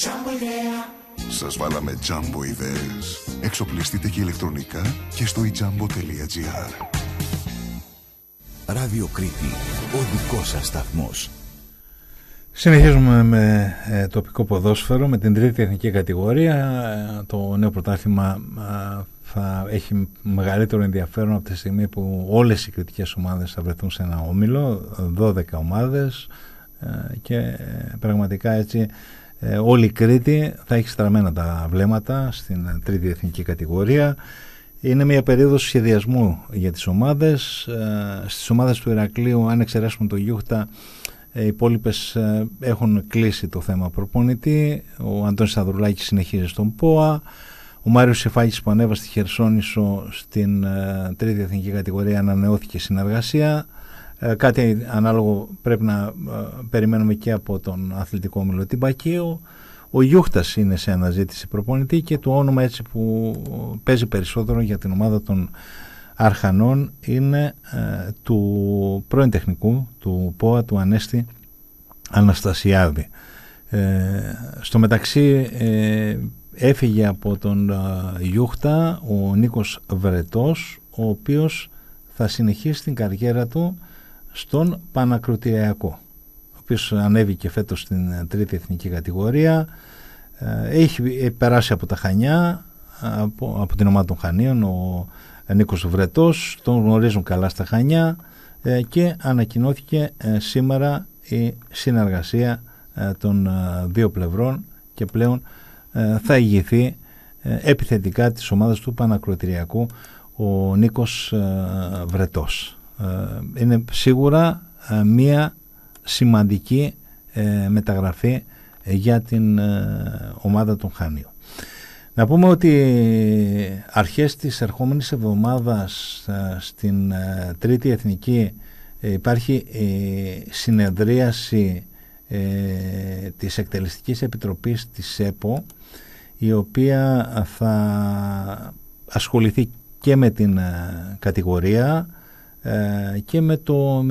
Σας βάλαμε Jumbo ιδέες. Εξοπλιστείτε και ηλεκτρονικά και στο ijambo.gr. Ράδιο Κρήτη, ο δικός σας σταθμός. Συνεχίζουμε με τοπικό ποδόσφαιρο, με την τρίτη εθνική κατηγορία. Το νέο πρωτάθλημα θα έχει μεγαλύτερο ενδιαφέρον από τη στιγμή που όλες οι κριτικές ομάδες θα βρεθούν σε ένα όμιλο, 12 ομάδες, και πραγματικά έτσι όλη η Κρήτη θα έχει στραμμένα τα βλέμματα στην τρίτη εθνική κατηγορία. Είναι μια περίοδος σχεδιασμού για τις ομάδες. Στις ομάδες του Ηρακλείου, αν εξαιρέσουμε το Γιούχτα, οι υπόλοιπες έχουν κλείσει το θέμα προπονητή. Ο Αντώνης Σταυρουλάκης συνεχίζει στον ΠΟΑ. Ο Μάριος Σεφάκης που ανέβασε στη Χερσόνησο στην τρίτη εθνική κατηγορία ανανεώθηκε συνεργασία. Κάτι ανάλογο πρέπει να περιμένουμε και από τον αθλητικό όμιλο Τυμπακίου. Ο Γιούχτας είναι σε αναζήτηση προπονητή και το όνομα έτσι που παίζει περισσότερο για την ομάδα των Αρχανών είναι του πρώην τεχνικού του ΠΟΑ, του Ανέστη Αναστασιάδη. Στο μεταξύ έφυγε από τον Γιούχτα ο Νίκος Βρετός, ο οποίος θα συνεχίσει την καριέρα του στον Πανακρωτηριακό, ο οποίος ανέβηκε φέτος στην τρίτη εθνική κατηγορία. Έχει περάσει από τα Χανιά, από την ομάδα των Χανίων, ο Νίκος Βρετός, τον γνωρίζουν καλά στα Χανιά, και ανακοινώθηκε σήμερα η συνεργασία των δύο πλευρών και πλέον θα ηγηθεί επιθετικά της ομάδας του Πανακρωτηριακού ο Νίκος Βρετός. Είναι σίγουρα μια σημαντική μεταγραφή για την ομάδα των Χανίων. Να πούμε ότι αρχές της ερχόμενης εβδομάδας στην τρίτη εθνική υπάρχει συνεδρίαση της Εκτελεστικής Επιτροπής της ΕΠΟ, η οποία θα ασχοληθεί και με την κατηγορία και με